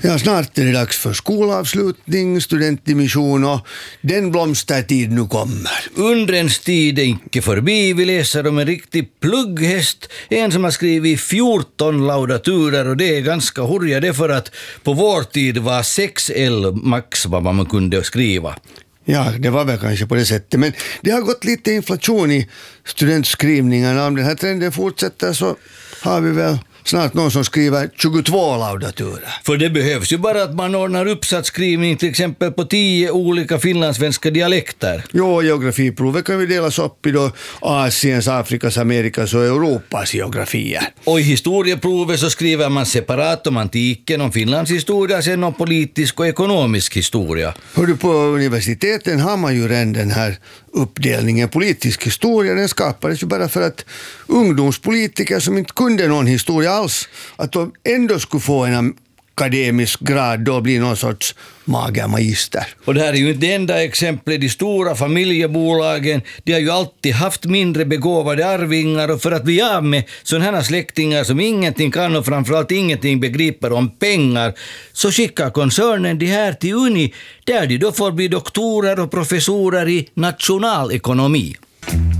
Ja, snart är det dags för skolavslutning, studentdimission och den blomstertid nu kommer. Undrens tid är inte förbi. Vi läser om en riktig plugghäst. En som har skrivit 14 laudaturer och det är ganska hurja det för att på vår tid var 6L max vad man kunde skriva. Ja, det var väl kanske på det sättet. Men det har gått lite inflation i studentskrivningarna. Om den här trenden fortsätter så har vi väl snart någon som skriver 22 laudaturer. För det behövs ju bara att man ordnar uppsatsskrivning till exempel på 10 olika finlandssvenska dialekter. Jo, geografiprovet kan vi delas upp i då Asiens, Afrikas, Amerikas och Europas geografier. Och i historieprovet så skriver man separat om antiken, om Finlands historia, sen om politisk och ekonomisk historia. Hör du, på universiteten har man ju redan den här uppdelningen politisk historia. Den skapades ju bara för att ungdomspolitiker som inte kunde någon historia alls, att de ändå skulle få en akademisk grad, då blir någon sorts mager magister. Och det här är ju inte det enda exemplet. De stora familjebolagen, de har ju alltid haft mindre begåvade arvingar, och för att bli av med sådana här släktingar som ingenting kan och framförallt ingenting begriper om pengar, så skickar koncernen de här till Uni, där de då får bli doktorer och professorer i nationalekonomi.